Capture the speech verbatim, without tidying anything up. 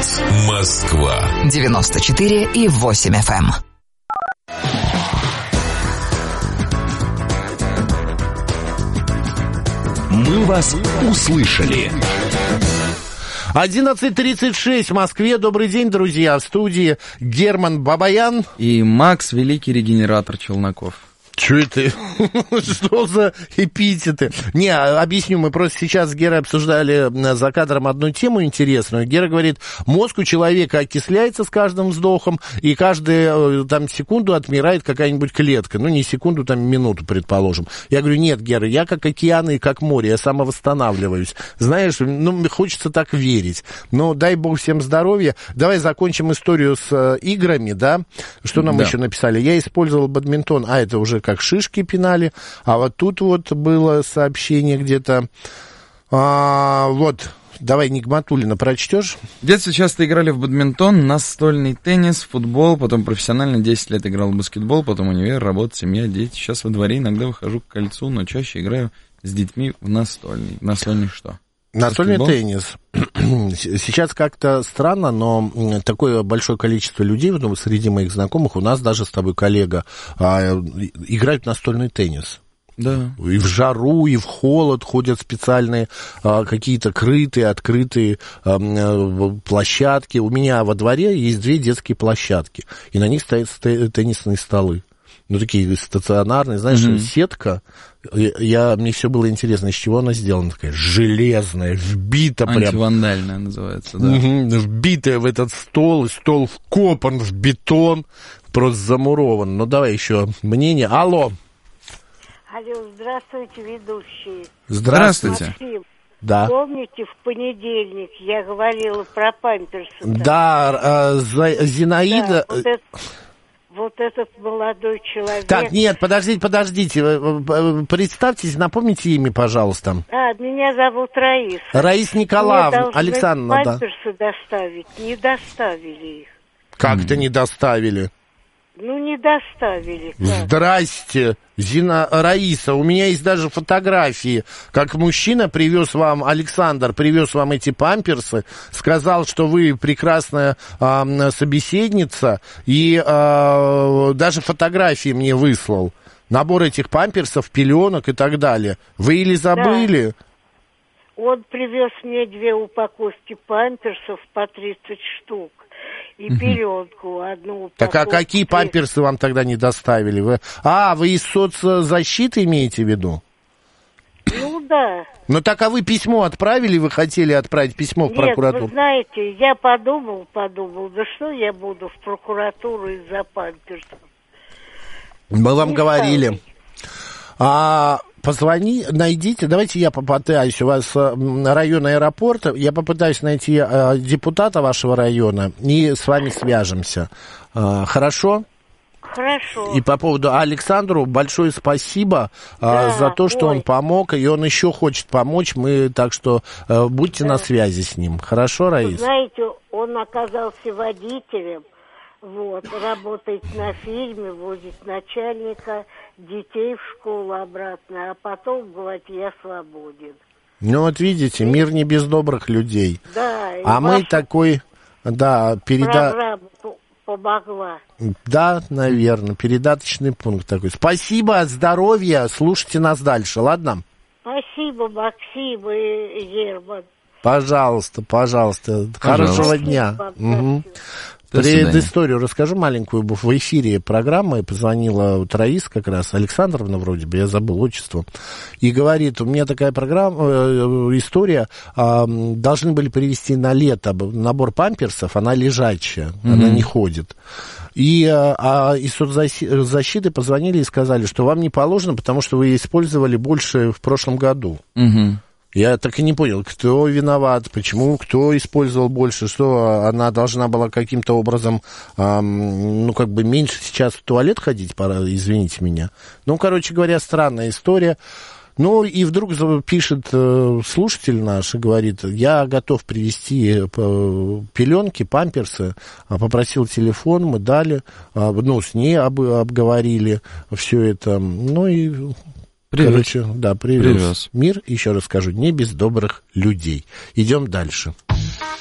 пять. Москва. девяносто четыре и восемь эф эм. Мы вас услышали. одиннадцать тридцать шесть в Москве. Добрый день, друзья. В студии Герман Бабаян. И Макс, великий регенератор Челноков. Что это? Что за эпитеты? Не, объясню, мы просто сейчас с Герой обсуждали за кадром одну тему интересную. Гера говорит, мозг у человека окисляется с каждым вздохом, и каждую там секунду отмирает какая-нибудь клетка. Ну, не секунду, там минуту, предположим. Я говорю, нет, Гера, я как океаны и как море, я самовосстанавливаюсь. Знаешь, ну, хочется так верить. Но дай бог всем здоровья. Давай закончим историю с играми, да? Что нам да. еще написали? Я использовал бадминтон, а это уже как шишки пинали, а вот тут вот было сообщение где-то, а, вот, давай, Нигматуллина, прочтешь? В детстве часто играли в бадминтон, настольный теннис, футбол, потом профессионально десять лет играл в баскетбол, потом универ, работа, семья, дети. Сейчас во дворе иногда выхожу к кольцу, но чаще играю с детьми в настольный. Настольный что? Настольный баскетбол? теннис. Сейчас как-то странно, но такое большое количество людей, ну, среди моих знакомых, у нас даже с тобой коллега, а, играют в настольный теннис. Да. И в жару, и в холод ходят специальные а, какие-то крытые, открытые а, площадки. У меня во дворе есть две детские площадки, и на них стоят теннисные столы. Ну, такие стационарные, знаешь, mm-hmm. сетка. Я, мне все было интересно, из чего она сделана. Такая железная, вбита прям. Антивандальная называется, да. Mm-hmm, вбитая в этот стол, и стол вкопан в бетон, просто замурован. Ну, давай еще мнение. Алло. Алло, здравствуйте, ведущие. Здравствуйте. Максим, да. Помните, в понедельник я говорила про памперсы? Да, э, Зинаида... Да, вот это... Вот этот молодой человек... Так, нет, подождите, подождите. Представьтесь, напомните имя, пожалуйста. А, меня зовут Раис. Раис Николаевна, Александровна, да. Памперсы доставить, не доставили их. Как-то не доставили? Ну, не доставили. Как? Здрасте, Зина, Раиса, у меня есть даже фотографии, как мужчина привез вам, Александр привез вам эти памперсы, сказал, что вы прекрасная э, собеседница, и э, даже фотографии мне выслал. Набор этих памперсов, пеленок и так далее. Вы или забыли? Да. Он привез мне две упаковки памперсов по тридцать штук. И пеленку одну упаковку. Так а какие памперсы вам тогда не доставили? Вы... А, вы из соцзащиты имеете в виду? Ну да. Ну так а вы письмо отправили, вы хотели отправить письмо в Нет, прокуратуру? Вы знаете, я подумал, подумал, да что я буду в прокуратуру из-за памперсов? Мы вам не говорили. ставить. А... Позвони, найдите, давайте я попытаюсь, у вас район аэропорта, я попытаюсь найти э, депутата вашего района и с вами свяжемся. Э, хорошо? Хорошо. И по поводу Александру большое спасибо да, э, за то, что ой. он помог, и он еще хочет помочь, мы, так что э, будьте да. на связи с ним. Хорошо, Раис? Знаете, он оказался водителем. Вот, работает на фирме, возит начальника, детей в школу обратно, а потом, говорит, я свободен. Ну вот видите, мир не без добрых людей. Да. А мы такой, да, переда... программа помогла. Да, наверное, передаточный пункт такой. Спасибо, здоровья, слушайте нас дальше, ладно? Спасибо, Максим и Герман. Пожалуйста, пожалуйста, пожалуйста. Хорошего дня. Угу. Предысторию расскажу маленькую. В эфире программы позвонила вот Раис как раз, Александровна вроде бы, я забыл отчество, и говорит, у меня такая программа, э, история, э, должны были привезти на лето набор памперсов, она лежачая, mm-hmm. она не ходит. И а, из соцзащиты позвонили и сказали, что вам не положено, потому что вы использовали больше в прошлом году. Mm-hmm. Я так и не понял, кто виноват, почему, кто использовал больше, что она должна была каким-то образом, эм, ну, как бы меньше сейчас в туалет ходить, пора, извините меня. Ну, короче говоря, странная история. Ну, и вдруг пишет э, слушатель наш и говорит, я готов привезти пеленки, памперсы, попросил телефон, мы дали, э, ну, с ней об, обговорили все это, ну, и... Привез. Короче, да, привез. привез. Мир, еще раз скажу, не без добрых людей. Идем дальше.